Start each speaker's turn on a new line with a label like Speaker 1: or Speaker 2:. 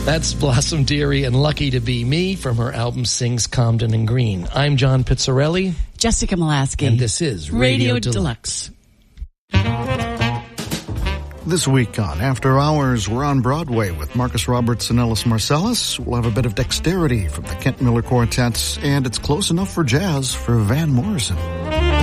Speaker 1: That's Blossom Dearie and Lucky to Be Me from her album Sings Comden and Green. I'm John Pizzarelli.
Speaker 2: Jessica Molaski.
Speaker 1: And this is Radio Deluxe.
Speaker 3: This week on After Hours, we're on Broadway with Marcus Roberts and Ellis Marsalis. We'll have a bit of Dexterity from the Kent Miller Quartets, and It's Close Enough for Jazz for Van Morrison.